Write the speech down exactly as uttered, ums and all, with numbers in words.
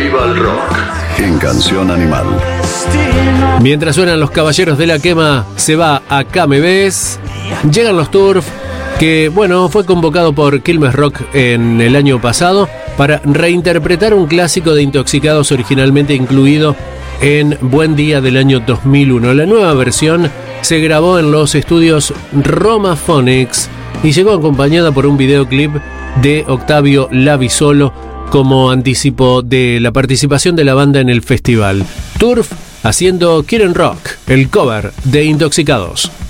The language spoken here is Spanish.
Festival Rock en Canción Animal. Mientras suenan los Caballeros de la Quema, se va Acá Me Ves. Llegan los Turf, que bueno, fue convocado por Quilmes Rock en el año pasado para reinterpretar un clásico de Intoxicados originalmente incluido en Buen Día del año dos mil uno. La nueva versión se grabó en los estudios Romaphonics y llegó acompañada por un videoclip de Octavio Lavisolo como anticipo de la participación de la banda en el festival. Turf haciendo Quieren Rock, el cover de Intoxicados.